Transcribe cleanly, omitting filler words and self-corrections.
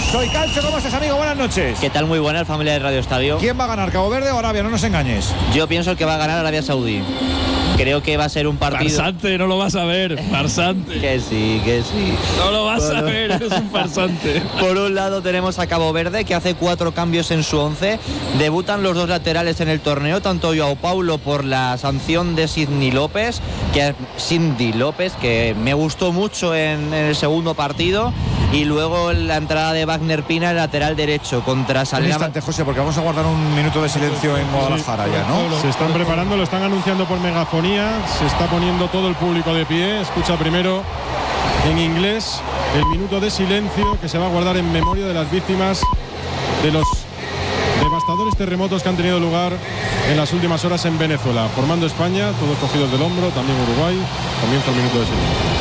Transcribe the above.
Soy Calcio, ¿cómo estás, amigo? Buenas noches. ¿Qué tal? Muy buena, familia de Radio Estadio. ¿Quién va a ganar, Cabo Verde o Arabia? No nos engañes. Yo pienso que va a ganar Arabia Saudí. Creo que va a ser un partido... Farsante, no lo vas a ver, farsante. Que sí. No lo vas a ver, eres un farsante. Por un lado tenemos a Cabo Verde, que hace 4 cambios en su 11. Debutan los 2 laterales en el torneo, tanto Joao Paulo por la sanción de Cindy López, que me gustó mucho en el segundo partido, y luego la entrada de Wagner Pina, el lateral derecho, contra Salena. Un instante, José, porque vamos a guardar un minuto de silencio en Guadalajara ya, ¿no? Se están preparando, lo están anunciando por megafonía, se está poniendo todo el público de pie. Escucha primero en inglés el minuto de silencio que se va a guardar en memoria de las víctimas de los devastadores terremotos que han tenido lugar en las últimas horas en Venezuela. Formando España, todos cogidos del hombro, también Uruguay. Comienza el minuto de silencio.